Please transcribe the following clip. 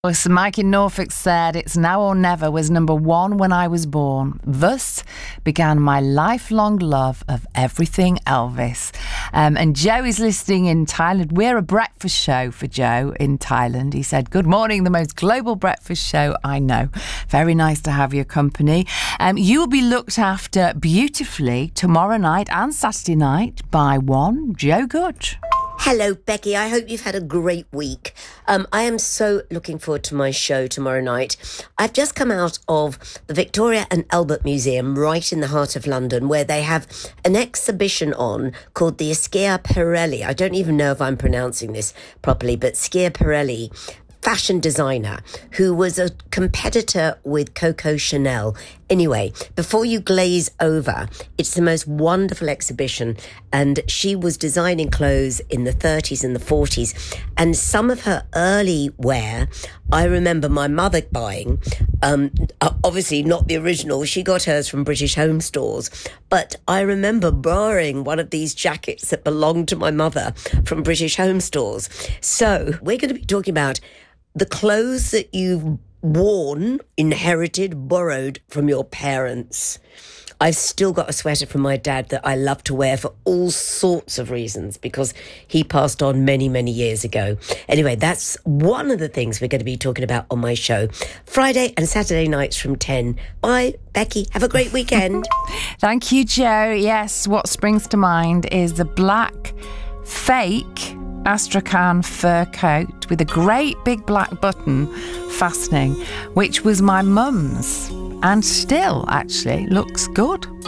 As Mike in Norfolk said, "It's Now or Never" was number one when I was born. Thus began my lifelong love of everything Elvis. And Joe is listening in Thailand. We're a breakfast show for Joe in Thailand. He said, "Good morning, the most global breakfast show I know. Very nice to have your company." You will be looked after beautifully tomorrow night and Saturday night by one Joe Good. Hello, Becky. I hope you've had a great week. I am so looking forward to my show tomorrow night. I've just come out of the Victoria and Albert Museum right in the heart of London, where they have an exhibition on called the Schiaparelli. I don't even know if I'm pronouncing this properly, but Schiaparelli, fashion designer who was a competitor with Coco Chanel. Anyway, before you glaze over, it's the most wonderful exhibition, and she was designing clothes in the 30s and the 40s, and some of her early wear I remember my mother buying, obviously not the original. She got hers from British Home Stores, but I remember borrowing one of these jackets that belonged to my mother from British Home Stores. So we're going to be talking about the clothes that you've worn, inherited, borrowed from your parents. I've still got a sweater from my dad that I love to wear for all sorts of reasons because he passed on many, many years ago. Anyway, that's one of the things we're going to be talking about on my show. Friday and Saturday nights from 10. Bye, Becky. Have a great weekend. Thank you, Joe. Yes, what springs to mind is the black fake Astrakhan fur coat with a great big black button fastening, which was my mum's and still actually looks good.